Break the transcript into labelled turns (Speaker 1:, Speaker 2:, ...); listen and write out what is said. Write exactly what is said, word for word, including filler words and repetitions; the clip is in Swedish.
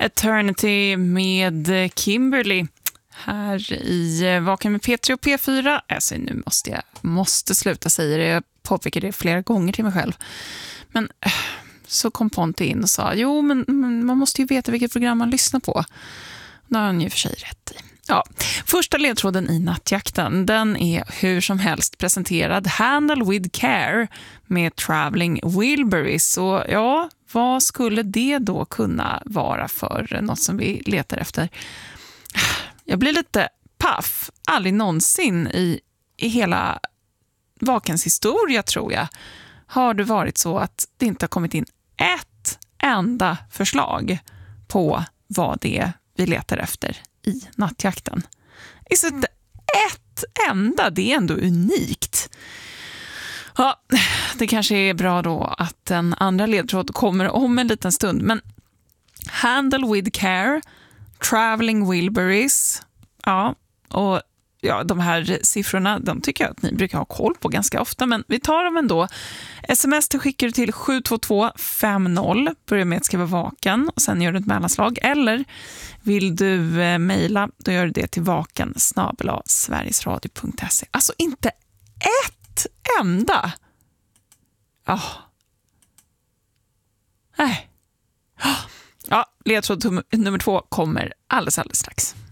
Speaker 1: Eternity med Kimberly här i Vaken med P tre och P fyra. Alltså, nu måste jag måste sluta säga det. Jag påpekar det flera gånger till mig själv. Men så kom Ponte in och sa, jo men, men man måste ju veta vilket program man lyssnar på. Det har han ju för sig rätt i. Ja, första ledtråden i nattjakten, den är hur som helst presenterad Handle with Care med Traveling Wilburys. Så ja, vad skulle det då kunna vara för något som vi letar efter? Jag blir lite paff. Aldrig någonsin i, i hela Vakens historia, tror jag, har det varit så att det inte har kommit in ett enda förslag på vad det är vi letar efter i nattjakten. Is it ett enda, det är ändå unikt. Ja, det kanske är bra då att en andra ledtråd kommer om en liten stund. Men Handle with Care, Traveling Wilburys, ja, och ja, de här siffrorna, de tycker jag att ni brukar ha koll på ganska ofta, men vi tar dem ändå. Sms till skickar du till sju två två fem noll, börjar med att skriva vaken och sen gör du ett mellanslag. Eller vill du eh, mejla, då gör du det till vaken snabel-a sverigesradio punkt se. Alltså inte ett enda. Ja. Oh. Nej. Ja, ledtråd nummer två kommer alldeles alldeles strax.